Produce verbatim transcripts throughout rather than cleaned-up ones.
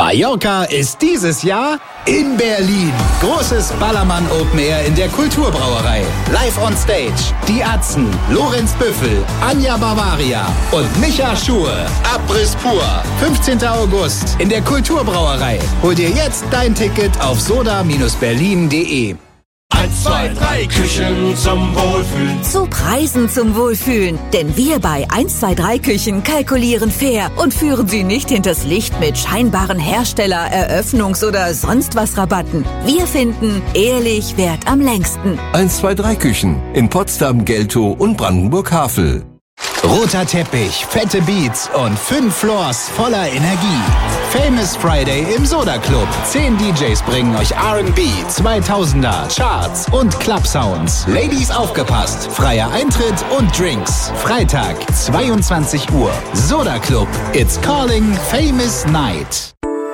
Mallorca ist dieses Jahr in Berlin. Großes Ballermann Open Air in der Kulturbrauerei. Live on Stage. Die Atzen, Lorenz Büffel, Anja Bavaria und Micha Schur. Abriss pur. fünfzehnten August in der Kulturbrauerei. Hol dir jetzt dein Ticket auf soda Berlin punkt de. eins, zwei, drei Küchen zum Wohlfühlen. Zu Preisen zum Wohlfühlen. Denn wir bei eins, zwei, drei Küchen kalkulieren fair und führen Sie nicht hinters Licht mit scheinbaren Hersteller-, Eröffnungs- oder sonst was Rabatten. Wir finden, ehrlich währt am längsten. eins, zwei, drei Küchen in Potsdam, Geltow und Brandenburg-Havel. Roter Teppich, fette Beats und fünf Floors voller Energie. Famous Friday im Soda Club. Zehn D Js bringen euch R and B, zweitausender, Charts und Club Sounds. Ladies aufgepasst, freier Eintritt und Drinks. Freitag, zweiundzwanzig Uhr. Soda Club. It's calling Famous Night.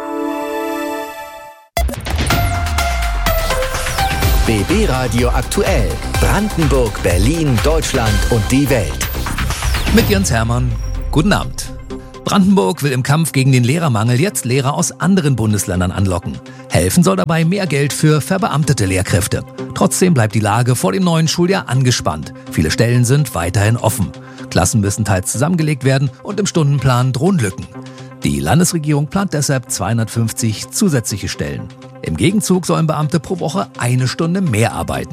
B B Radio aktuell. Brandenburg, Berlin, Deutschland und die Welt. Mit Jens Hermann. Guten Abend. Brandenburg will im Kampf gegen den Lehrermangel jetzt Lehrer aus anderen Bundesländern anlocken. Helfen soll dabei mehr Geld für verbeamtete Lehrkräfte. Trotzdem bleibt die Lage vor dem neuen Schuljahr angespannt. Viele Stellen sind weiterhin offen. Klassen müssen teils zusammengelegt werden und im Stundenplan drohen Lücken. Die Landesregierung plant deshalb zweihundertfünfzig zusätzliche Stellen. Im Gegenzug sollen Beamte pro Woche eine Stunde mehr arbeiten.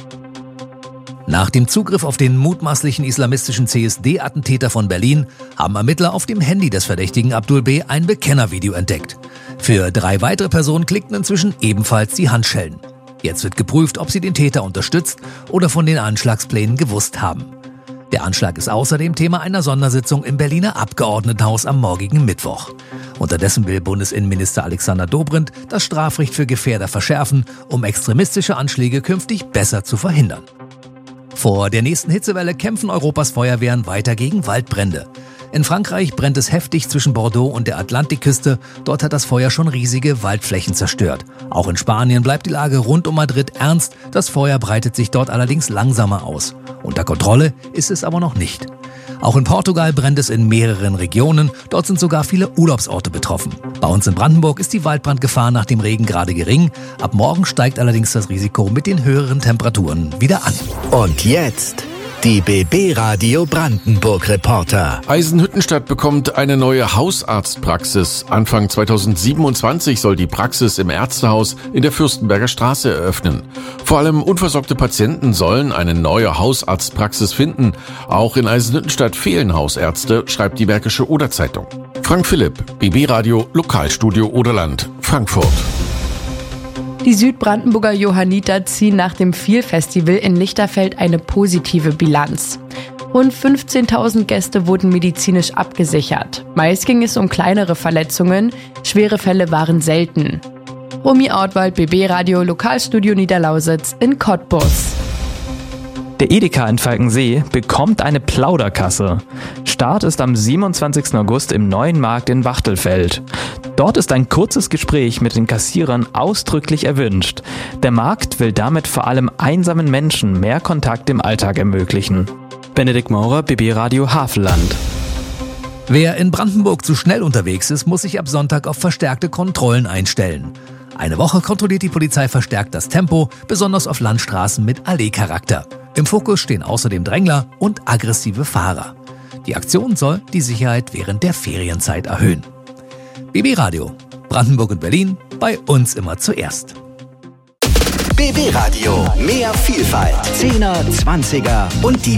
Nach dem Zugriff auf den mutmaßlichen islamistischen C S D-Attentäter von Berlin haben Ermittler auf dem Handy des Verdächtigen Abdul B. ein Bekennervideo entdeckt. Für drei weitere Personen klickten inzwischen ebenfalls die Handschellen. Jetzt wird geprüft, ob sie den Täter unterstützt oder von den Anschlagsplänen gewusst haben. Der Anschlag ist außerdem Thema einer Sondersitzung im Berliner Abgeordnetenhaus am morgigen Mittwoch. Unterdessen will Bundesinnenminister Alexander Dobrindt das Strafrecht für Gefährder verschärfen, um extremistische Anschläge künftig besser zu verhindern. Vor der nächsten Hitzewelle kämpfen Europas Feuerwehren weiter gegen Waldbrände. In Frankreich brennt es heftig zwischen Bordeaux und der Atlantikküste. Dort hat das Feuer schon riesige Waldflächen zerstört. Auch in Spanien bleibt die Lage rund um Madrid ernst. Das Feuer breitet sich dort allerdings langsamer aus. Unter Kontrolle ist es aber noch nicht. Auch in Portugal brennt es in mehreren Regionen. Dort sind sogar viele Urlaubsorte betroffen. Bei uns in Brandenburg ist die Waldbrandgefahr nach dem Regen gerade gering. Ab morgen steigt allerdings das Risiko mit den höheren Temperaturen wieder an. Und jetzt die B B Radio Brandenburg Reporter. Eisenhüttenstadt bekommt eine neue Hausarztpraxis. Anfang zweitausendsiebenundzwanzig soll die Praxis im Ärztehaus in der Fürstenberger Straße eröffnen. Vor allem unversorgte Patienten sollen eine neue Hausarztpraxis finden. Auch in Eisenhüttenstadt fehlen Hausärzte, schreibt die Märkische Oder-Zeitung. Frank Philipp, B B Radio Lokalstudio Oderland, Frankfurt. Die Südbrandenburger Johanniter ziehen nach dem Viel-Festival in Lichterfeld eine positive Bilanz. Rund fünfzehntausend Gäste wurden medizinisch abgesichert. Meist ging es um kleinere Verletzungen, schwere Fälle waren selten. Romy Ortwald, B B Radio Lokalstudio Niederlausitz in Cottbus. Der Edeka in Falkensee bekommt eine Plauderkasse. Start ist am siebenundzwanzigsten August im Neuen Markt in Wachtelfeld. Dort ist ein kurzes Gespräch mit den Kassierern ausdrücklich erwünscht. Der Markt will damit vor allem einsamen Menschen mehr Kontakt im Alltag ermöglichen. Benedikt Maurer, B B Radio Havelland. Wer in Brandenburg zu schnell unterwegs ist, muss sich ab Sonntag auf verstärkte Kontrollen einstellen. Eine Woche kontrolliert die Polizei verstärkt das Tempo, besonders auf Landstraßen mit Allee-Charakter. Im Fokus stehen außerdem Drängler und aggressive Fahrer. Die Aktion soll die Sicherheit während der Ferienzeit erhöhen. B B Radio, Brandenburg und Berlin, bei uns immer zuerst. B B Radio, mehr Vielfalt, Zehner, Zwanziger und die